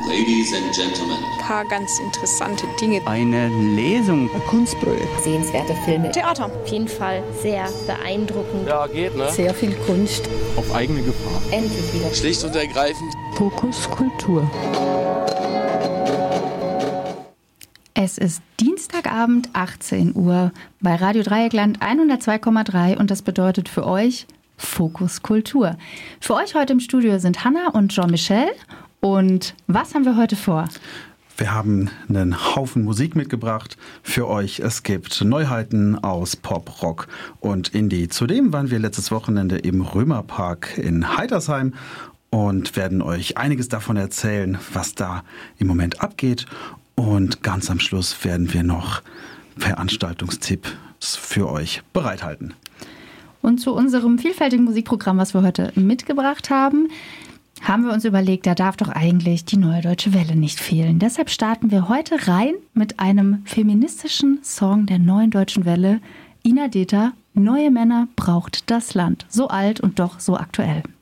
Ladies and Gentlemen. Ein paar ganz interessante Dinge. Eine Lesung. Ein Kunstprojekt. Sehenswerte Filme. Theater. Auf jeden Fall sehr beeindruckend. Ja, geht, ne? Sehr viel Kunst. Auf eigene Gefahr. Endlich wieder. Schlicht und ergreifend. Fokus Kultur. Es ist Dienstagabend, 18 Uhr, bei Radio Dreieckland 102,3 und das bedeutet für euch Fokus Kultur. Für euch heute im Studio sind Hanna und Jean-Michel. Und was haben wir heute vor? Wir haben einen Haufen Musik mitgebracht für euch. Es gibt Neuheiten aus Pop, Rock und Indie. Zudem waren wir letztes Wochenende im Römerpark in Heitersheim und werden euch einiges davon erzählen, was da im Moment abgeht. Und ganz am Schluss werden wir noch Veranstaltungstipps für euch bereithalten. Und zu unserem vielfältigen Musikprogramm, was wir heute mitgebracht haben, haben wir uns überlegt, da darf doch eigentlich die Neue Deutsche Welle nicht fehlen. Deshalb starten wir heute rein mit einem feministischen Song der Neuen Deutschen Welle. Ina Deter, Neue Männer braucht das Land. So alt und doch so aktuell.